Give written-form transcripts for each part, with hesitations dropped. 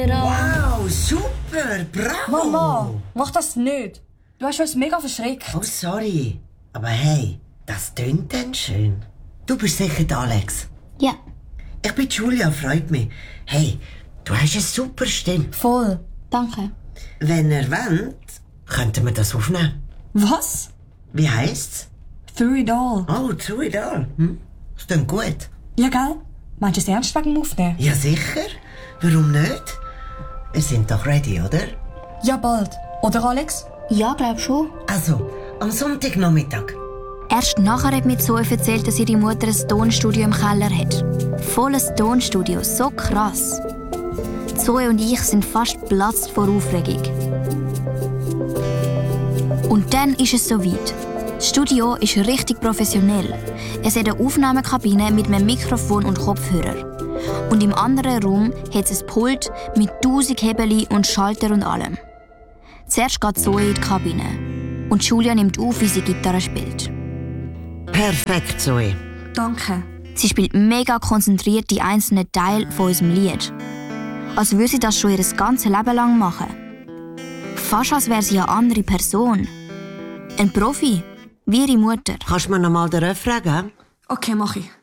Wow, super, bravo! Mama, mach das nicht. Du hast uns mega verschreckt. Oh, sorry. Aber hey, das tönt dann schön. Du bist sicher der Alex. Ja. Ich bin Julia, freut mich. Hey, du hast eine super Stimme. Voll. Danke. Wenn ihr wollt, könnten wir das aufnehmen. Was? Wie heisst's? Through it all. Oh, Through It All. Das klingt gut. Ja, gell? Meinst du es ernst wegen dem Aufnehmen? Ja, sicher. Warum nicht? Wir sind doch ready, oder? Ja, bald. Oder, Alex? Ja, glaub schon. Also, am Sonntagnachmittag. Erst nachher hat mir Zoe erzählt, dass ihre Mutter ein Tonstudio im Keller hat. Volles Tonstudio, so krass. Zoe und ich sind fast geplatzt vor Aufregung. Und dann ist es soweit. Das Studio ist richtig professionell. Es hat eine Aufnahmekabine mit einem Mikrofon und Kopfhörer. Und im anderen Raum hat es ein Pult mit 1000 Hebeli und Schalter und allem. Zuerst geht Zoe in die Kabine. Und Julia nimmt auf, wie sie Gitarre spielt. Perfekt, Zoe. Danke. Sie spielt mega konzentriert die einzelnen Teile von unserem Lied. Als würde sie das schon ihr ganzes Leben lang machen. Fast als wäre sie eine andere Person. Ein Profi, wie ihre Mutter. Kannst du mir noch mal den Refrain geben? Okay, mach ich.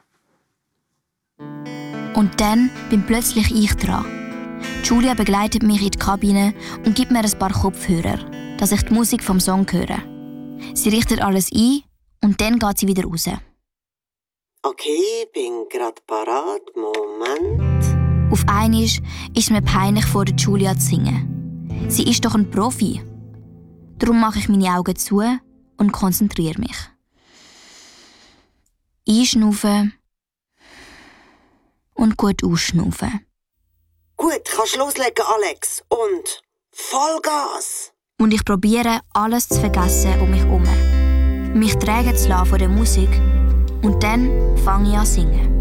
Und dann bin plötzlich ich dran. Julia begleitet mich in die Kabine und gibt mir ein paar Kopfhörer, dass ich die Musik vom Song höre. Sie richtet alles ein und dann geht sie wieder raus. Okay, bin grad parat. Moment. Auf einmal ist es mir peinlich, vor der Julia zu singen. Sie ist doch ein Profi. Darum mache ich meine Augen zu und konzentriere mich. Einschnaufen und gut ausschnaufen. Gut, kannst loslegen, Alex. Und Vollgas! Und ich probiere, alles zu vergessen um mich herum. Mich tragen zu lassen von der Musik. Und dann fange ich an zu singen.